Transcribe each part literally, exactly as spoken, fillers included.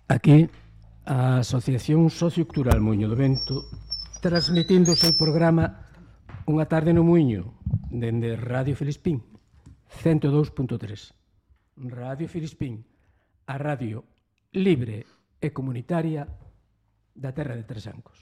Aquí, a Asociación Sociocultural Muiño do Vento, transmitindo o seu programa Unha tarde no Muiño, dende Radio Filispín, cento dous punto tres. Radio Filispín, a radio libre e comunitaria da terra de Tresancos.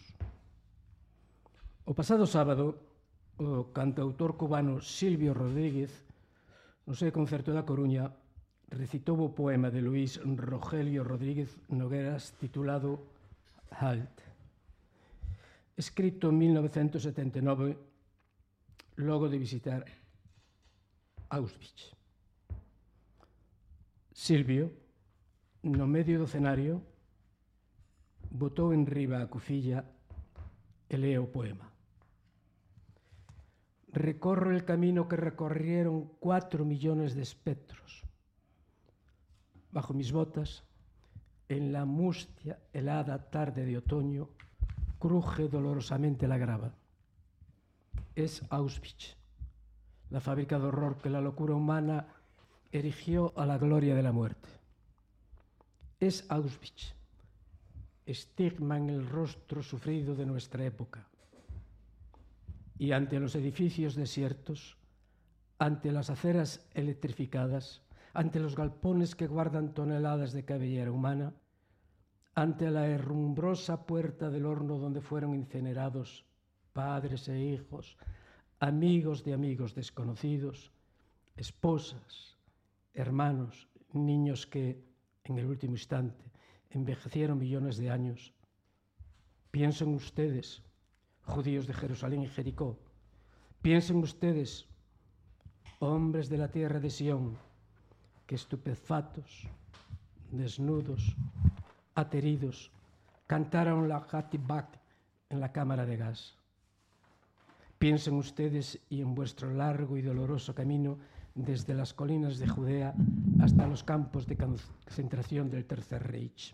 O pasado sábado, o cantautor cubano Silvio Rodríguez, no seu concerto da Coruña, recitou o poema de Luís Rogelio Rodríguez Nogueras titulado Halt, escrito en mil novecentos setenta e nove, logo de visitar Auschwitz. Silvio, no medio do cenario, botou en riba a cufilla e lee o poema. Recorro el camino que recorrieron cuatro millones de espectros. Bajo mis botas, en la mustia helada tarde de otoño, cruje dolorosamente la grava. Es Auschwitz, la fábrica de horror que la locura humana erigió a la gloria de la muerte. Es Auschwitz, estigma en el rostro sufrido de nuestra época. Y ante los edificios desiertos, ante las aceras electrificadas, ante los galpones que guardan toneladas de cabellera humana, ante la herrumbrosa puerta del horno donde fueron incinerados padres e hijos, amigos de amigos desconocidos, esposas, hermanos, niños que, en el último instante, envejecieron millones de años. Piensen ustedes, judíos de Jerusalén y Jericó, piensen ustedes, hombres de la tierra de Sión, que estupefactos, desnudos, ateridos, cantaron la Hatibak en la cámara de gas. Piensen ustedes y en vuestro largo y doloroso camino desde las colinas de Judea hasta los campos de concentración del Tercer Reich.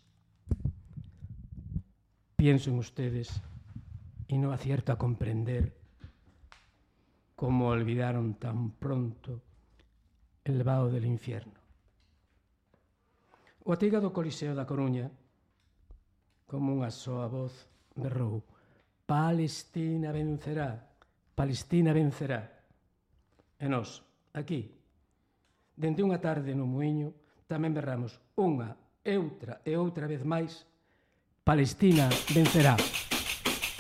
Piensen ustedes y no acierto a comprender cómo olvidaron tan pronto el vao del infierno. O atigado Coliseo da Coruña, como unha soa voz, berrou: Palestina vencerá, Palestina vencerá. E nós, aquí, dende unha tarde no Muiño, tamén berramos unha, e outra e outra vez máis: Palestina vencerá.